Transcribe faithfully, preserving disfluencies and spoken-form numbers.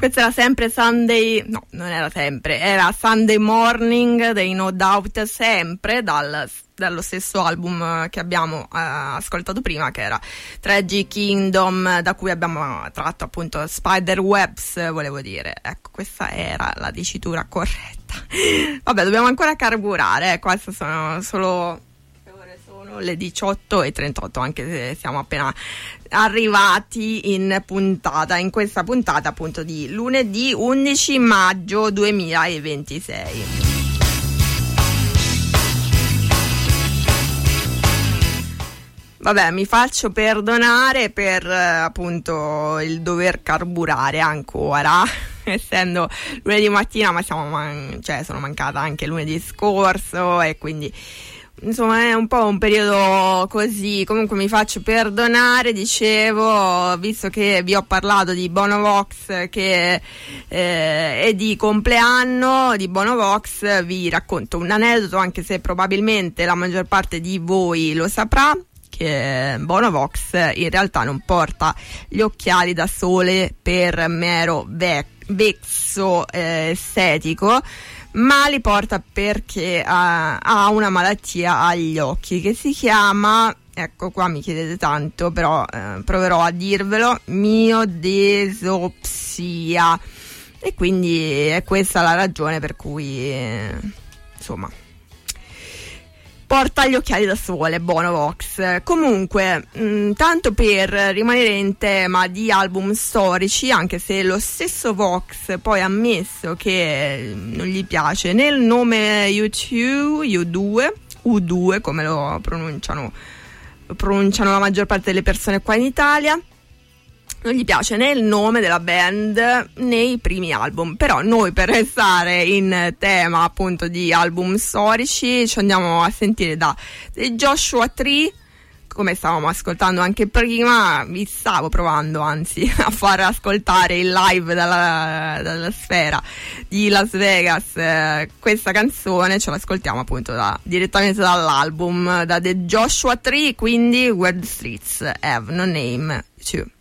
Questa era sempre Sunday, no, non era sempre, era Sunday Morning dei No Doubt, sempre dal, dallo stesso album che abbiamo eh, ascoltato prima, che era Tragic Kingdom, da cui abbiamo tratto appunto Spiderwebs, volevo dire. Ecco, questa era la dicitura corretta. Vabbè, dobbiamo ancora carburare, eh, queste sono solo... le diciotto e trentotto, anche se siamo appena arrivati in puntata, in questa puntata appunto di lunedì undici maggio duemilaventisei. Vabbè, mi faccio perdonare per eh, appunto il dover carburare ancora, essendo lunedì mattina, ma siamo man- cioè sono mancata anche lunedì scorso e quindi insomma è un po' un periodo così. Comunque mi faccio perdonare, dicevo, visto che vi ho parlato di Bono Vox che eh, è di compleanno di Bono Vox, vi racconto un aneddoto, anche se probabilmente la maggior parte di voi lo saprà, che Bono Vox in realtà non porta gli occhiali da sole per mero ve- vezzo eh, estetico, ma li porta perché ha, ha una malattia agli occhi che si chiama, ecco qua mi chiedete tanto, però eh, proverò a dirvelo, miodesopsia, e quindi è questa la ragione per cui eh, insomma porta gli occhiali da sole Bono Vox. Comunque, mh, tanto per rimanere in tema di album storici, anche se lo stesso Vox poi ha ammesso che non gli piace né il nome U due, U due, U due come lo pronunciano, lo pronunciano la maggior parte delle persone qua in Italia, non gli piace né il nome della band né i primi album. Però noi, per restare in tema appunto di album storici, ci andiamo a sentire da The Joshua Tree, come stavamo ascoltando anche prima. Vi stavo provando anzi a far ascoltare il live dalla, dalla Sfera di Las Vegas eh, questa canzone, ce l'ascoltiamo appunto da, direttamente dall'album, da The Joshua Tree, quindi Where the Streets Have No Name Too.